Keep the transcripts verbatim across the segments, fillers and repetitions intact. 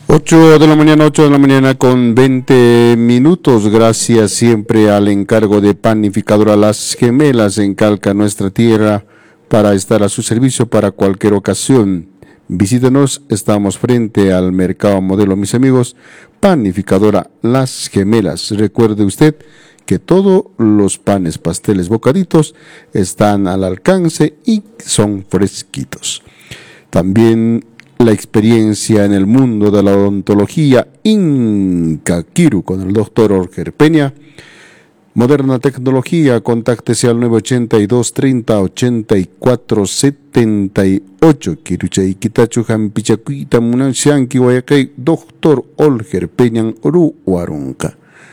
ocho de la mañana, ocho de la mañana con veinte minutos. Gracias siempre al encargo de Panificadora Las Gemelas en Calca, nuestra tierra, para estar a su servicio para cualquier ocasión. Visítenos, estamos frente al Mercado Modelo, mis amigos. Panificadora Las Gemelas. Recuerde usted que todos los panes, pasteles, bocaditos están al alcance y son fresquitos. También la experiencia en el mundo de la odontología Inca Kiru con el doctor Orger Peña. Moderna tecnología, contáctese al nueve ochenta y dos, treinta, ochenta y cuatro, setenta y ocho. Kiruchay Kitachu Jampichacuita Munanshanki Guayacay, doctor Orger Peña Oru Huarunca.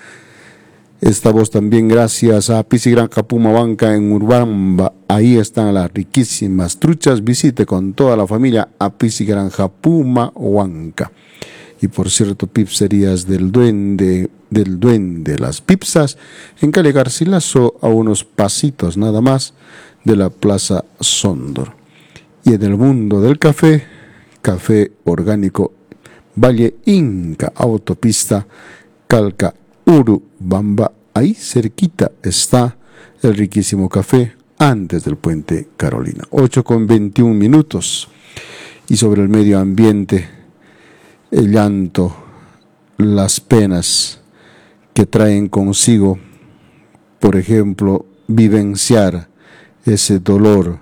Estamos también gracias a Piscigranja Puma Banca en Urbamba. Ahí están las riquísimas truchas. Visite con toda la familia a Piscigranja Puma Banca. Y por cierto, pipserías del duende, del duende, las pipsas, en calle Garcilaso, a unos pasitos nada más de la Plaza Sondor. Y en el mundo del café, café orgánico Valle Inca, autopista Calca Urubamba, ahí cerquita está el riquísimo café antes del puente Carolina. ocho con veintiún minutos. Y sobre el medio ambiente, el llanto, las penas que traen consigo, por ejemplo, vivenciar ese dolor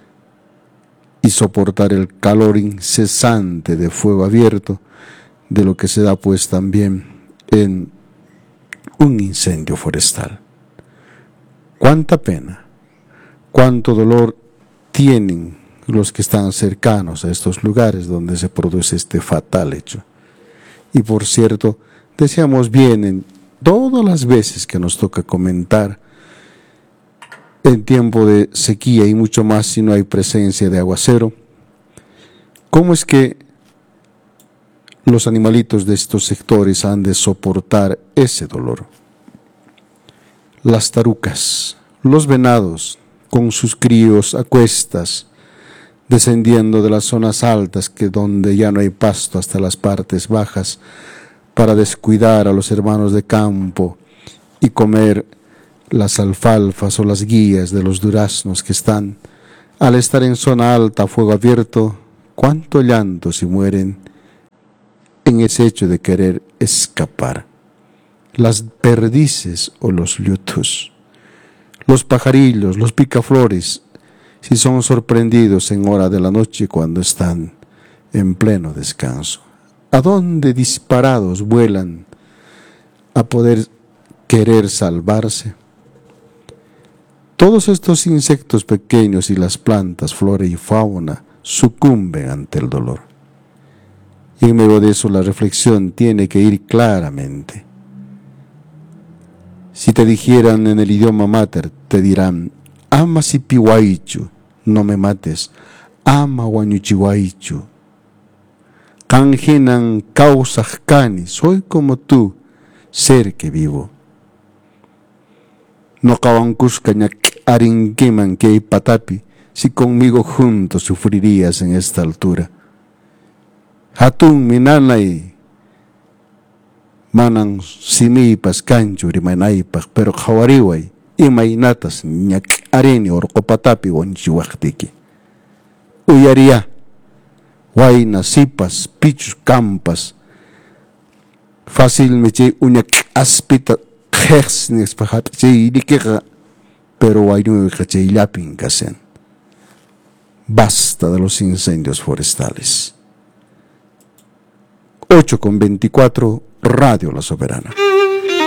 y soportar el calor incesante de fuego abierto, de lo que se da pues también en un incendio forestal. Cuánta pena, cuánto dolor tienen los que están cercanos a estos lugares donde se produce este fatal hecho. Y por cierto, deseamos bien en todas las veces que nos toca comentar en tiempo de sequía y mucho más si no hay presencia de aguacero, cómo es que los animalitos de estos sectores han de soportar ese dolor. Las tarucas, los venados con sus críos a cuestas, descendiendo de las zonas altas, que donde ya no hay pasto, hasta las partes bajas, para descuidar a los hermanos de campo y comer las alfalfas o las guías de los duraznos que están, al estar en zona alta, a fuego abierto, cuánto llanto si mueren en ese hecho de querer escapar. Las perdices o los liutus, los pajarillos, los picaflores, si son sorprendidos en hora de la noche cuando están en pleno descanso. ¿A dónde disparados vuelan a poder querer salvarse? Todos estos insectos pequeños y las plantas, flora y fauna sucumben ante el dolor. Y en medio de eso la reflexión tiene que ir claramente. Si te dijeran en el idioma mater, te dirán: ama si piwaichu, no me mates, ama guanyuchiwaichu. Kanjinan kausajkani, soy como tú, ser que vivo. No kawankushkañak arinkiman que patapi, si conmigo juntos sufrirías en esta altura. Hatun minanay manan simipas kanchuri manaypak, pero khawariway imaynatas ñak arini orqopatapi wanchiwaqtiki. Uyaría wayna sipas pichus campas fácil meche uñak aspita jex nexpahat che dikega, pero waynu chay lapin kasen. Basta de los incendios forestales. ocho con veinticuatro, Radio La Soberana.